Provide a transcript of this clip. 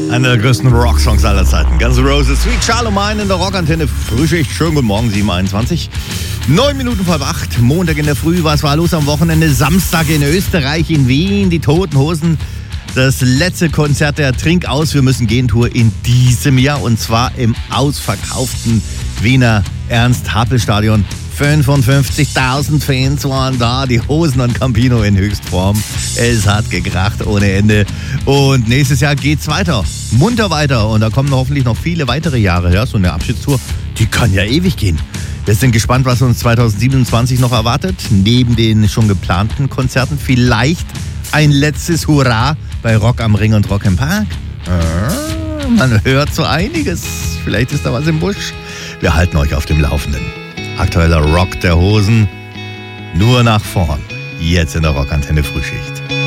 Einer der größten Rocksongs aller Zeiten. Guns N' Roses, Sweet Child O' Mine in der Rockantenne. Frühschicht, schönen guten Morgen, 7:21. 9 Minuten vor 8, Montag in der Früh. Was war los am Wochenende? Samstag in Österreich, in Wien, die Toten Hosen. Das letzte Konzert der Trink-Aus, wir müssen gehen Tour in diesem Jahr. Und zwar im ausverkauften Wiener Ernst-Happel-Stadion. 55.000 Fans waren da, die Hosen und Campino in Höchstform. Es hat gekracht ohne Ende. Und nächstes Jahr geht's weiter, munter weiter. Und da kommen hoffentlich noch viele weitere Jahre. Ja, so eine Abschiedstour, die kann ja ewig gehen. Wir sind gespannt, was uns 2027 noch erwartet. Neben den schon geplanten Konzerten vielleicht ein letztes Hurra bei Rock am Ring und Rock im Park. Man hört so einiges. Vielleicht ist da was im Busch. Wir halten euch auf dem Laufenden. Aktueller Rock der Hosen, nur nach vorn. Jetzt in der Rockantenne Frühschicht.